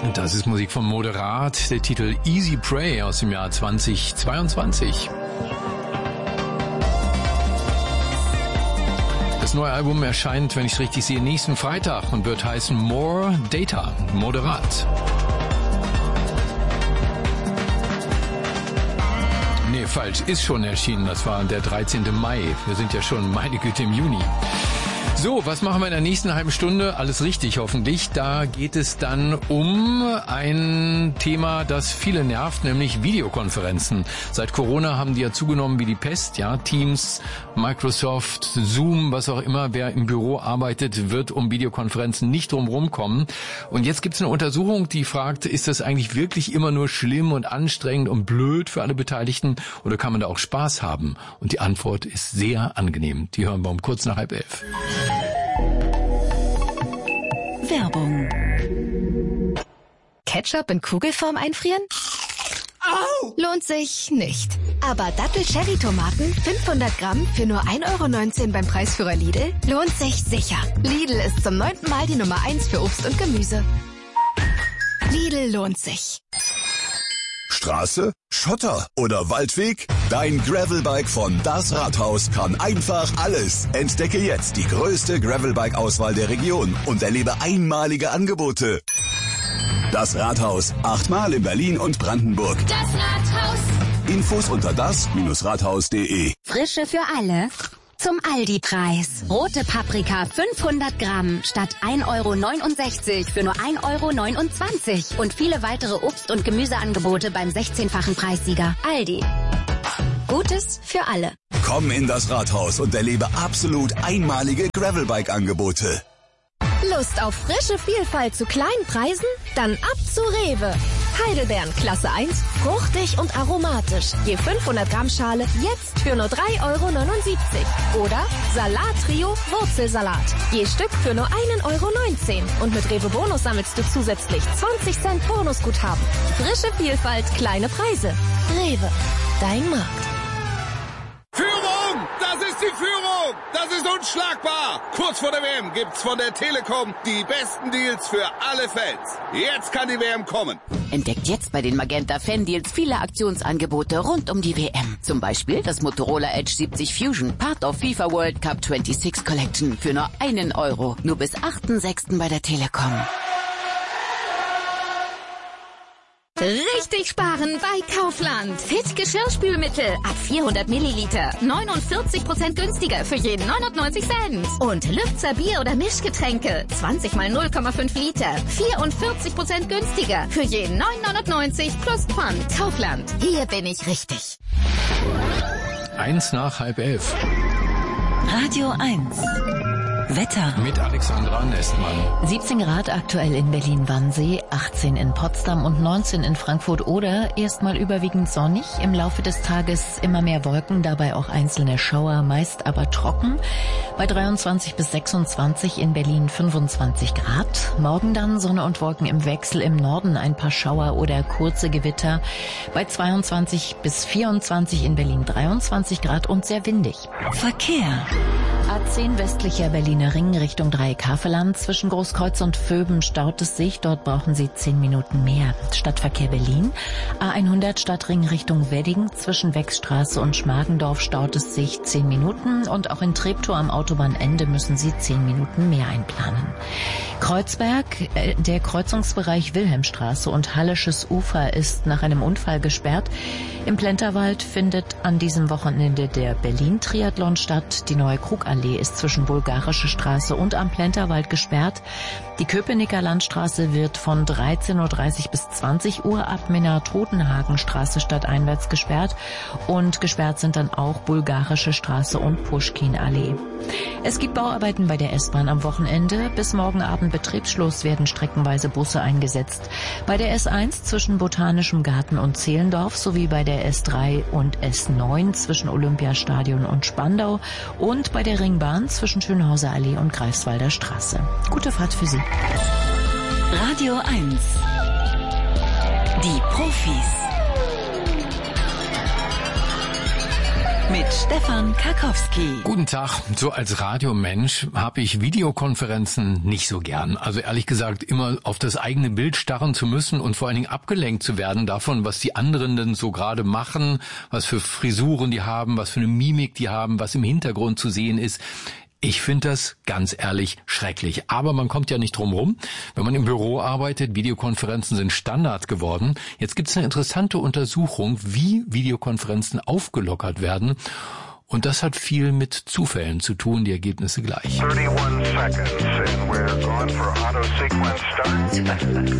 Und das ist Musik von Moderat, der Titel Easy Prey aus dem Jahr 2022. Das neue Album erscheint, wenn ich es richtig sehe, nächsten Freitag und wird heißen More Data, Moderat. Nee, falsch, ist schon erschienen, das war der 13. Mai. Wir sind ja schon, meine Güte, im Juni. So, was machen wir in der nächsten halben Stunde? Alles richtig, hoffentlich. Da geht es dann um ein Thema, das viele nervt, nämlich Videokonferenzen. Seit Corona haben die ja zugenommen wie die Pest. Ja, Teams, Microsoft, Zoom, was auch immer. Wer im Büro arbeitet, wird um Videokonferenzen nicht drumherum kommen. Und jetzt gibt es eine Untersuchung, die fragt, ist das eigentlich wirklich immer nur schlimm und anstrengend und blöd für alle Beteiligten oder kann man da auch Spaß haben? Und die Antwort ist sehr angenehm. Die hören wir um kurz nach 10:30. Werbung. Ketchup in Kugelform einfrieren? Au! Lohnt sich nicht. Aber Dattel-Cherry-Tomaten 500 Gramm für nur 1,19 € beim Preisführer Lidl lohnt sich sicher. Lidl ist zum 9. Mal die Nummer 1 für Obst und Gemüse. Lidl lohnt sich. Straße, Schotter oder Waldweg? Dein Gravelbike von Das Rathaus kann einfach alles. Entdecke jetzt die größte Gravelbike-Auswahl der Region und erlebe einmalige Angebote. Das Rathaus, 8-mal in Berlin und Brandenburg. Das Rathaus. Infos unter das-rathaus.de. Frische für alle. Zum Aldi-Preis. Rote Paprika 500 Gramm statt 1,69 € für nur 1,29 € und viele weitere Obst- und Gemüseangebote beim 16-fachen Preissieger. Aldi. Gutes für alle. Komm in das Rathaus und erlebe absolut einmalige Gravelbike-Angebote. Lust auf frische Vielfalt zu kleinen Preisen? Dann ab zu Rewe. Heidelbeeren Klasse 1, fruchtig und aromatisch. Je 500 Gramm Schale jetzt für nur 3,79 €. Oder Salat-Trio Wurzelsalat. Je Stück für nur 1,19 €. Und mit Rewe Bonus sammelst du zusätzlich 20 Cent Bonusguthaben. Frische Vielfalt, kleine Preise. Rewe, dein Markt. Führung! Das ist die Führung! Das ist unschlagbar! Kurz vor der WM gibt's von der Telekom die besten Deals für alle Fans. Jetzt kann die WM kommen. Entdeckt jetzt bei den Magenta Fan Deals viele Aktionsangebote rund um die WM. Zum Beispiel das Motorola Edge 70 Fusion, Part of FIFA World Cup 26 Collection für nur 1 €. Nur bis 8.6. bei der Telekom. Richtig sparen bei Kaufland. Fit Geschirrspülmittel ab 400 Milliliter. 49% günstiger für jeden 99 Cent. Und Lübzer Bier- oder Mischgetränke. 20 mal 0,5 Liter. 44% günstiger für jeden 9,99 plus Pfand. Kaufland. Hier bin ich richtig. 1 nach 10:30. Radio 1. Wetter. Mit Alexandra Nestmann. 17 Grad aktuell in Berlin-Wannsee, 18 in Potsdam und 19 in Frankfurt-Oder. Erstmal überwiegend sonnig, im Laufe des Tages immer mehr Wolken, dabei auch einzelne Schauer, meist aber trocken. Bei 23 bis 26 in Berlin 25 Grad. Morgen dann Sonne und Wolken im Wechsel, im Norden ein paar Schauer oder kurze Gewitter. Bei 22 bis 24 in Berlin 23 Grad und sehr windig. Verkehr. A10 westlicher Berliner Ring Richtung Dreieck-Havelland. Zwischen Großkreuz und Vöben staut es sich. Dort brauchen Sie 10 Minuten mehr. Stadtverkehr Berlin. A100 Stadtring Richtung Wedding. Zwischen Wechsstraße und Schmargendorf staut es sich 10 Minuten. Und auch in Treptow am Autobahnende müssen Sie 10 Minuten mehr einplanen. Kreuzberg, der Kreuzungsbereich Wilhelmstraße und Hallisches Ufer ist nach einem Unfall gesperrt. Im Plenterwald findet an diesem Wochenende der Berlin-Triathlon statt. Die neue Krugallee ist zwischen Bulgarische Straße und am Plenterwald gesperrt. Die Köpenicker Landstraße wird von 13:30 bis 20 Uhr ab Minna-Totenhagenstraße stadteinwärts gesperrt. Und gesperrt sind dann auch Bulgarische Straße und Puschkin-Allee. Es gibt Bauarbeiten bei der S-Bahn am Wochenende. Bis morgen Abend Betriebsschluss werden streckenweise Busse eingesetzt. Bei der S1 zwischen Botanischem Garten und Zehlendorf sowie bei der S3 und S9 zwischen Olympiastadion und Spandau und bei der Ringbahn zwischen Schönhauser Allee und Greifswalder Straße. Gute Fahrt für Sie. Radio 1. Die Profis. mit Stefan Karkowski. Guten Tag. So als Radiomensch habe ich Videokonferenzen nicht so gern. Also ehrlich gesagt, immer auf das eigene Bild starren zu müssen und vor allen Dingen abgelenkt zu werden davon, was die anderen denn so gerade machen, was für Frisuren die haben, was für eine Mimik die haben, was im Hintergrund zu sehen ist. Ich finde das ganz ehrlich schrecklich. Aber man kommt ja nicht drum rum. Wenn man im Büro arbeitet, Videokonferenzen sind Standard geworden. Jetzt gibt es eine interessante Untersuchung, wie Videokonferenzen aufgelockert werden. Und das hat viel mit Zufällen zu tun, die Ergebnisse gleich. 31 seconds and we're going for auto sequence start.